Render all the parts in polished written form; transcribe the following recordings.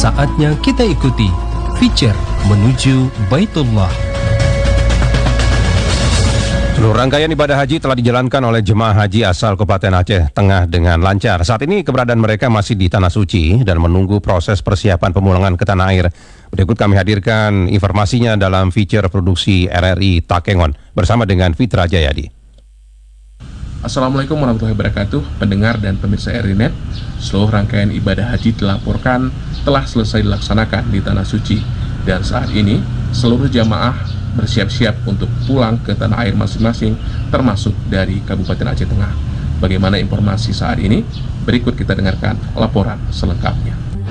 Saatnya kita ikuti feature menuju Baitullah. Seluruh rangkaian ibadah haji telah dijalankan oleh jemaah haji asal Kabupaten Aceh Tengah dengan lancar. Saat ini keberadaan mereka masih di Tanah Suci dan menunggu proses persiapan pemulangan ke tanah air. Berikut kami hadirkan informasinya dalam feature produksi RRI Takengon bersama dengan Fitra Jayadi. Assalamualaikum warahmatullahi wabarakatuh, pendengar dan pemirsa RRI.net. Seluruh rangkaian ibadah haji dilaporkan telah selesai dilaksanakan di Tanah Suci. Dan saat ini seluruh jamaah bersiap-siap untuk pulang ke tanah air masing-masing, termasuk dari Kabupaten Aceh Tengah. Bagaimana informasi saat ini? Berikut kita dengarkan laporan selengkapnya.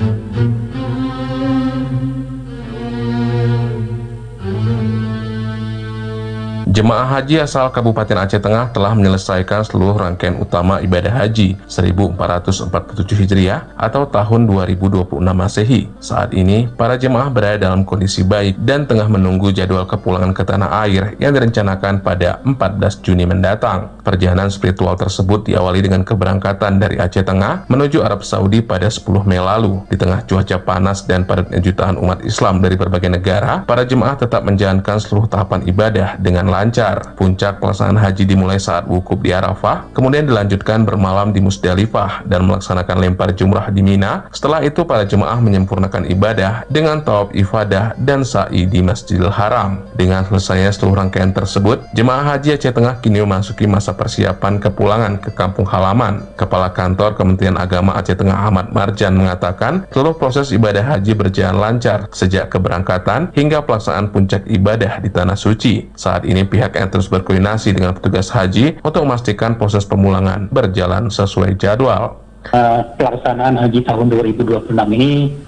Jemaah haji asal Kabupaten Aceh Tengah telah menyelesaikan seluruh rangkaian utama ibadah haji 1447 Hijriah atau tahun 2026 Masehi. Saat ini, para jemaah berada dalam kondisi baik dan tengah menunggu jadwal kepulangan ke tanah air yang direncanakan pada 14 Juni mendatang. Perjalanan spiritual tersebut diawali dengan keberangkatan dari Aceh Tengah menuju Arab Saudi pada 10 Mei lalu. Di tengah cuaca panas dan padatnya jutaan umat Islam dari berbagai negara, para jemaah tetap menjalankan seluruh tahapan ibadah dengan lancar. Puncak pelaksanaan haji dimulai saat wukuf di Arafah, kemudian dilanjutkan bermalam di Musdalifah dan melaksanakan lempar jumrah di Mina. Setelah itu para jemaah menyempurnakan ibadah dengan tawaf ifadah dan sa'i di Masjidil Haram. Dengan selesainya seluruh rangkaian tersebut, jemaah haji Aceh Tengah kini memasuki masa persiapan kepulangan ke kampung halaman. Kepala Kantor Kementerian Agama Aceh Tengah Ahmad Marjan mengatakan seluruh proses ibadah haji berjalan lancar sejak keberangkatan hingga pelaksanaan puncak ibadah di Tanah Suci. Saat ini pihaknya terus berkoordinasi dengan petugas haji untuk memastikan proses pemulangan berjalan sesuai jadwal. Pelaksanaan haji tahun 2026 ini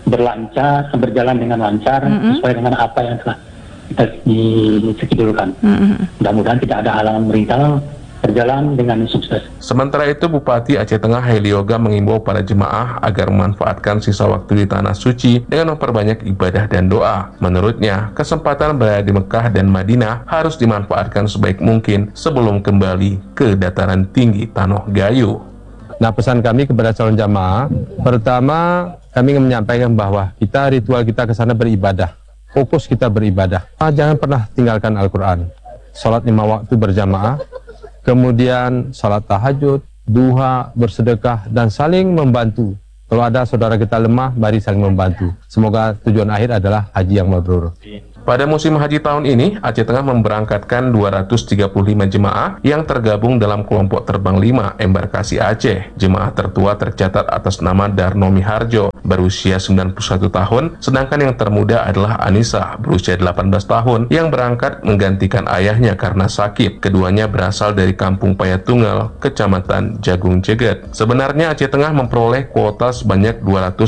berjalan dengan lancar sesuai dengan apa yang telah kita disedulkan. Mudah-mudahan tidak ada halangan merintangan, berjalan dengan sukses. Sementara itu, Bupati Aceh Tengah Helioga mengimbau para jemaah agar memanfaatkan sisa waktu di Tanah Suci dengan memperbanyak ibadah dan doa. Menurutnya, kesempatan berada di Mekah dan Madinah harus dimanfaatkan sebaik mungkin sebelum kembali ke dataran tinggi Tanah Gayo. Nah, pesan kami kepada calon jamaah, pertama kami ingin menyampaikan bahwa ritual kita ke sana beribadah, fokus kita beribadah. Jangan pernah tinggalkan Al-Quran, sholat 5 waktu berjamaah, kemudian salat tahajud, duha, bersedekah, dan saling membantu. Kalau ada saudara kita lemah, mari saling membantu. Semoga tujuan akhir adalah haji yang mabrur. Pada musim haji tahun ini, Aceh Tengah memberangkatkan 235 jemaah yang tergabung dalam kelompok terbang 5 embarkasi Aceh. Jemaah tertua tercatat atas nama Darno Miharjo, berusia 91 tahun, sedangkan yang termuda adalah Anissa, berusia 18 tahun, yang berangkat menggantikan ayahnya karena sakit. Keduanya berasal dari Kampung Payatunggal, Kecamatan Jagung Jeget. Sebenarnya Aceh Tengah memperoleh kuota sebanyak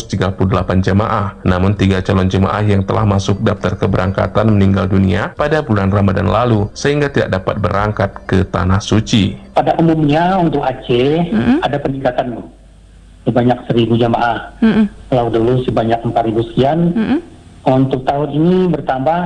238 jemaah, namun 3 calon jemaah yang telah masuk daftar keberangkatan meninggal dunia pada bulan Ramadan lalu, sehingga tidak dapat berangkat ke Tanah Suci. Pada umumnya untuk Aceh ada peningkatan sebanyak 1.000 jamaah. Kalau dulu sebanyak 4.000 sekian, untuk tahun ini bertambah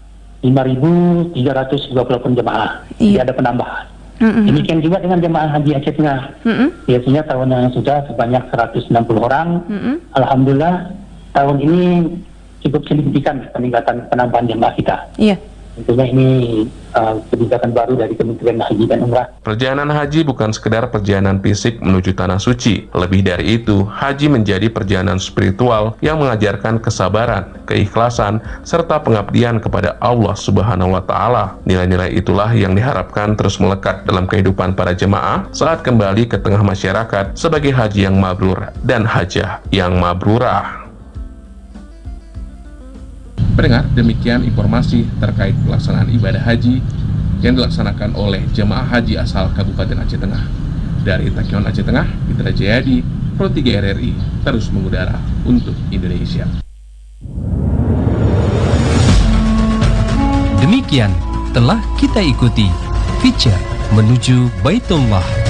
5.328 jamaah. Jadi ada penambahan. Demikian juga dengan jemaah haji Aceh Tengah. Biasanya tahun yang sudah sebanyak 160 orang. Alhamdulillah tahun ini cukup signifikan penambahan jemaah kita. Iya. Tentunya ini kebijakan baru dari Kementerian Haji dan Umrah. Perjalanan haji bukan sekedar perjalanan fisik menuju Tanah Suci. Lebih dari itu, haji menjadi perjalanan spiritual yang mengajarkan kesabaran, keikhlasan, serta pengabdian kepada Allah Subhanahu wa Ta'ala. Nilai-nilai itulah yang diharapkan terus melekat dalam kehidupan para jemaah saat kembali ke tengah masyarakat sebagai haji yang mabrur dan hajah yang mabrurah. Pendengar, demikian informasi terkait pelaksanaan ibadah haji yang dilaksanakan oleh jemaah haji asal Kabupaten Aceh Tengah. Dari Takengon Aceh Tengah, Fitra Jayadi, Pro 3 RRI, terus mengudara untuk Indonesia. Demikian telah kita ikuti feature menuju Baitullah.